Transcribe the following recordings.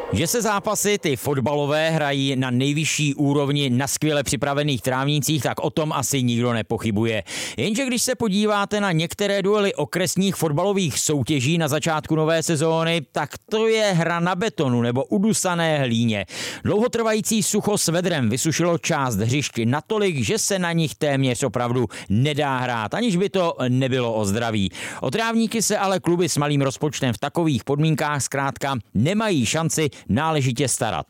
Že se zápasy, ty fotbalové, hrají na nejvyšší úrovni na skvěle připravených trávnících, tak o tom asi nikdo nepochybuje. Jenže když se podíváte na některé duely okresních fotbalových soutěží na začátku nové sezóny, tak to je hra na betonu nebo udusané hlíně. Dlouhotrvající sucho s vedrem vysušilo část hřišť natolik, že se na nich téměř opravdu nedá hrát, aniž by to nebylo o zdraví. O trávníky se ale kluby s malým rozpočtem v takových podmínkách zkrátka nemají šanci náležitě starat.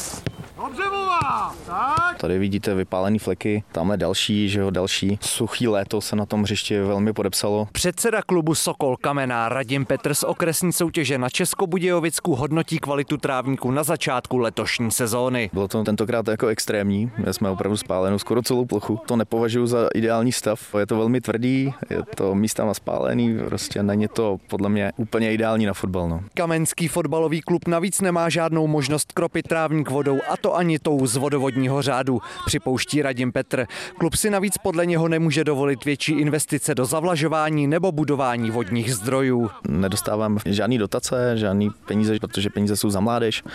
Tady vidíte vypálený fleky, tamhle další. Suchý léto se na tom hřišti velmi podepsalo. Předseda klubu Sokol Kamenná Radim Petr z okresní soutěže na Českobudějovicku hodnotí kvalitu trávníku na začátku letošní sezóny. Bylo to tentokrát jako extrémní, my jsme opravdu spálenou skoro celou plochu. To nepovažuji za ideální stav, je to velmi tvrdý, je to místama spálený, prostě není to podle mě úplně ideální na fotbal. No. Kamenský fotbalový klub navíc nemá žádnou možnost kropit trávník vodou, a to ani tou z vodovodního řádu, připouští Radim Petr. Klub si navíc podle něho nemůže dovolit větší investice do zavlažování nebo budování vodních zdrojů. Nedostávám žádný dotace, žádný peníze, protože peníze jsou za mládež,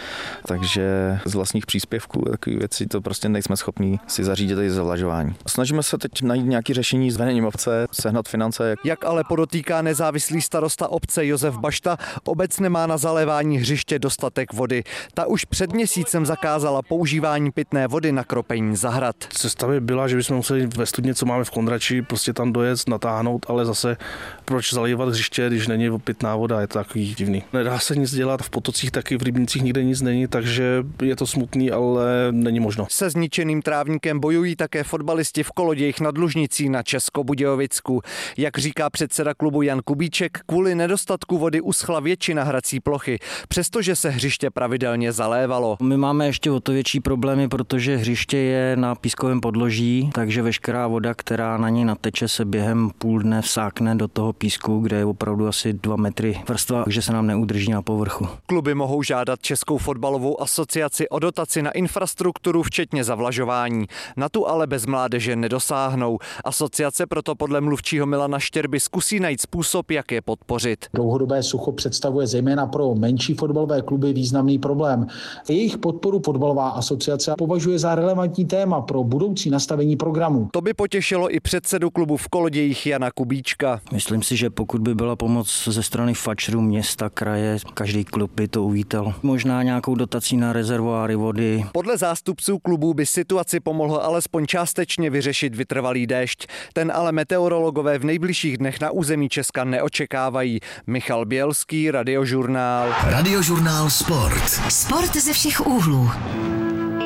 takže z vlastních příspěvků takové věci to prostě nejsme schopní si zařídit i zavlažování. Snažíme se teď najít nějaké řešení s vedením obce, sehnat finance. Jak ale podotýká nezávislý starosta obce Josef Bašta, obec nemá na zalévání hřiště dostatek vody. Ta už před měsícem zakázala používání pitné vody na kropení zahrad. Cesta by byla, že bychom museli ve studně, co máme v Kondrači, prostě tam dojet, natáhnout, ale zase proč zalívat hřiště, když není pitná voda, je to takový divný. Nedá se nic dělat, v potocích taky, v rybnících nikde nic není, takže je to smutný, ale není možno. Se zničeným trávníkem bojují také fotbalisti v Kolodějích nad Lužnicí na Českobudějovicku. Jak říká předseda klubu Jan Kubíček, kvůli nedostatku vody uschla většina hrací plochy, přestože se hřiště pravidelně zalévalo. My máme ještě o to větší problémy, protože hřiště je na pískovém podloží, takže veškerá voda, která na něj nateče, se během půl dne vsákne do toho písku, kde je opravdu asi 2 metry vrstva, takže se nám neudrží na povrchu. Kluby mohou žádat Českou fotbalovou asociaci o dotaci na infrastrukturu, včetně zavlažování. Na tu ale bez mládeže nedosáhnou. Asociace proto podle mluvčího Milana Štěrby zkusí najít způsob, jak je podpořit. Dlouhodobé sucho představuje zejména pro menší fotbalové kluby významný problém. Jejich podporu fotbalová asociace považuje za relevantní téma pro budoucí nastavení programu. To by potěšilo i předsedu klubu v Kolodějích Jana Kubíčka. Myslím si, že pokud by byla pomoc ze strany fačrů, města, kraje, každý klub by to uvítal. Možná nějakou dotací na rezervoáry vody. Podle zástupců klubů by situaci pomohl alespoň částečně vyřešit vytrvalý déšť. Ten ale meteorologové v nejbližších dnech na území Česka neočekávají. Michal Bělský, Radiožurnál. Radiožurnál Sport. Sport ze všech úhlů.